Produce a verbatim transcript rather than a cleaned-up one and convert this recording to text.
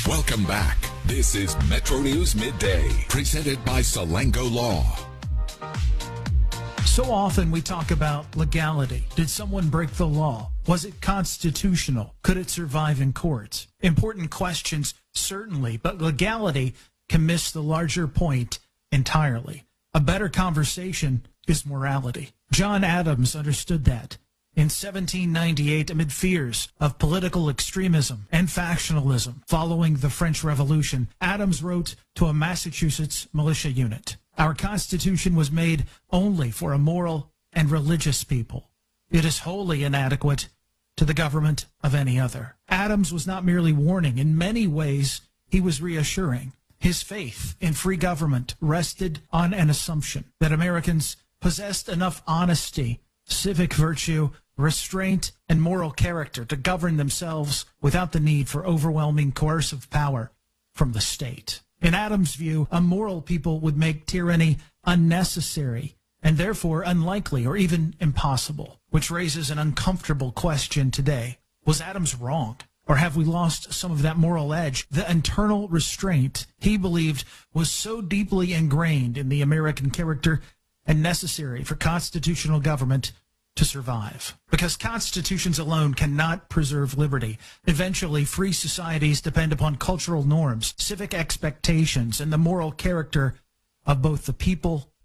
Welcome back. This is Metro News Midday, presented by Salango Law. So often we talk about legality. Did someone break the law? Was it constitutional? Could it survive in courts? Important questions, certainly, but legality can miss the larger point entirely. A better conversation is morality. John Adams understood that. In seventeen ninety-eight, amid fears of political extremism and factionalism following the French Revolution, Adams wrote to a Massachusetts militia unit, "Our Constitution was made only for a moral and religious people. It is wholly inadequate to the government of any other." Adams was not merely warning. In many ways, he was reassuring. His faith in free government rested on an assumption that Americans possessed enough honesty, civic virtue, restraint, and moral character to govern themselves without the need for overwhelming coercive power from the state. In Adams' view, a moral people would make tyranny unnecessary and therefore unlikely or even impossible, which raises an uncomfortable question today. Was Adams wrong? Or have we lost some of that moral edge? The internal restraint he believed was so deeply ingrained in the American character and necessary for constitutional government to survive. Because constitutions alone cannot preserve liberty. Eventually, free societies depend upon cultural norms, civic expectations, and the moral character of both the people